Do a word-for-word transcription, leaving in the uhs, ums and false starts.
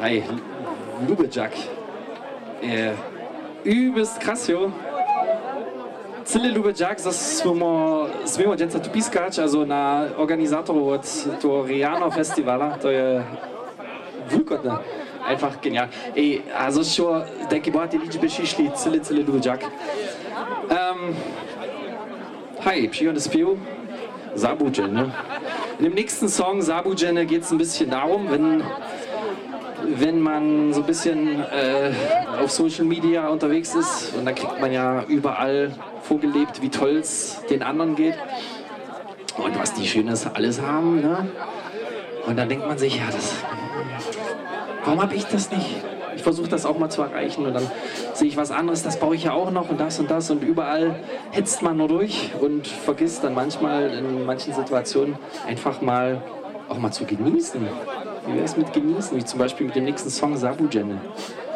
Hi, Lubejak. Äh, übelst krass, jo. Cyle Lubejak, smo smemo dženca tu piskač, also na organizatorov od toho Riano Festivala, to je vulkotne. Einfach genial. Ej, also schon, denke, bohate liczby przyszli, cyle, cyle Lubejak. Ähm, hi, przyjemny śpiew. Sabudjen, ne? In dem nächsten Song, Sabudjen, geht es ein bisschen darum, wenn, wenn man so ein bisschen äh, auf Social Media unterwegs ist und dann kriegt man ja überall vorgelebt, wie toll es den anderen geht und was die Schönes alles haben, ne? Und dann denkt man sich, ja, das, warum habe ich das nicht? Ich versuche das auch mal zu erreichen und dann sehe ich was anderes, das baue ich ja auch noch und das und das und überall hetzt man nur durch und vergisst dann manchmal in manchen Situationen einfach mal auch mal zu genießen. Wie wäre es mit genießen? Wie zum Beispiel mit dem nächsten Song Sabudjen.